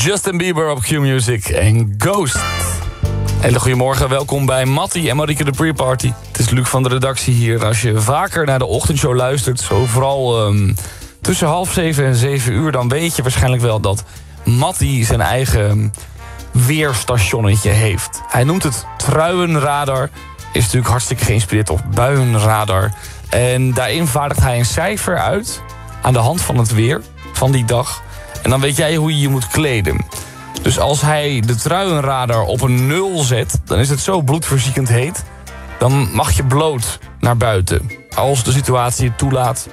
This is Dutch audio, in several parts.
Justin Bieber op Q-Music en Ghost. Hele goedemorgen, welkom bij Mattie en Marieke de Pre-Party. Het is Luc van de redactie hier. Als je vaker naar de ochtendshow luistert, zo vooral tussen 6:30 en 7 uur... dan weet je waarschijnlijk wel dat Mattie zijn eigen weerstationnetje heeft. Hij noemt het Truienradar. Is natuurlijk hartstikke geïnspireerd op Buienradar. En daarin vaardigt hij een cijfer uit aan de hand van het weer van die dag. En dan weet jij hoe je je moet kleden. Dus als hij de Truienradar op een 0 zet, dan is het zo bloedverziekend heet. Dan mag je bloot naar buiten. Als de situatie het toelaat,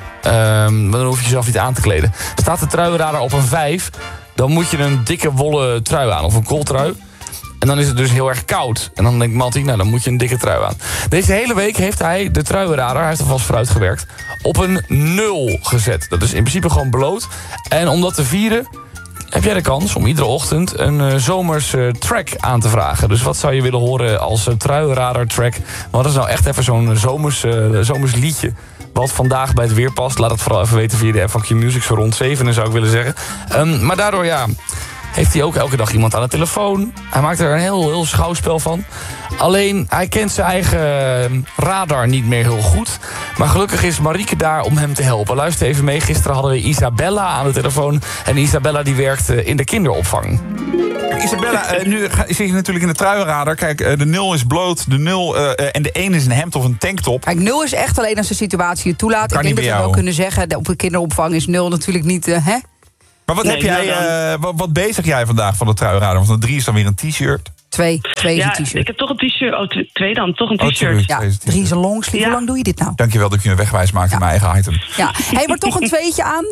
dan hoef je jezelf niet aan te kleden. Staat de Truienradar op een 5, dan moet je een dikke wollen trui aan of een kooltrui. En dan is het dus heel erg koud. En dan denkt Mattie, nou dan moet je een dikke trui aan. Deze hele week heeft hij de Truienradar, hij heeft er vast vooruit gewerkt, op een 0 gezet. Dat is in principe gewoon bloot. En om dat te vieren heb jij de kans om iedere ochtend een zomers track aan te vragen. Dus wat zou je willen horen als Truienradar track? Wat is nou echt even zo'n zomers liedje wat vandaag bij het weer past? Laat het vooral even weten via de app van Q-Music, zo rond 7 zou ik willen zeggen. Maar daardoor heeft hij ook elke dag iemand aan de telefoon. Hij maakt er een heel schouwspel van. Alleen, hij kent zijn eigen radar niet meer heel goed. Maar gelukkig is Marieke daar om hem te helpen. Luister even mee. Gisteren hadden we Isabella aan de telefoon. En Isabella die werkt in de kinderopvang. Isabella, nu zit je natuurlijk in de Truienradar. Kijk, de 0 is bloot, de 0 en de 1 is een hemd of een tanktop. Kijk, 0 is echt alleen als de situatie het toelaat. Kan ik denk dat we jou. wel kunnen zeggen, op een kinderopvang is 0 natuurlijk niet, hè? Maar wat heb jij, wat bezig jij vandaag van de Truienradar? Want een 3 is dan weer een t-shirt. 2 is een t-shirt. Ik heb toch een t-shirt. Oh, 2 dan, toch een t-shirt. Ja, 3 is een longsleeve. Hoe lang doe je dit nou? Dankjewel dat je een wegwijs maakt in mijn eigen item. Ja, hey, maar toch een 2'tje aan?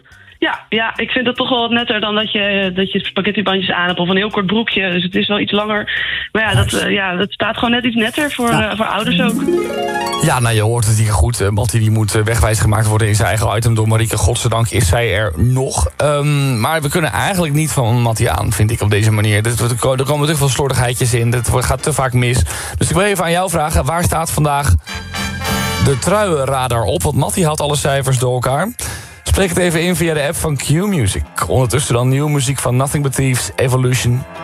Ja, ik vind het toch wel wat netter dan dat je spaghettibandjes aan hebt of een heel kort broekje. Dus het is wel iets langer. Maar dat staat gewoon net iets netter voor ouders ook. Ja, nou je hoort het hier goed. Mattie die moet wegwijs gemaakt worden in zijn eigen item door Marieke. Godzijdank is zij er nog. Maar we kunnen eigenlijk niet van Mattie aan, vind ik, op deze manier. Er komen te veel slordigheidjes in. Het gaat te vaak mis. Dus ik wil even aan jou vragen, waar staat vandaag de Truienradar op? Want Mattie haalt alle cijfers door elkaar. Spreek het even in via de app van Q-Music. Ondertussen dan nieuwe muziek van Nothing But Thieves, Evolution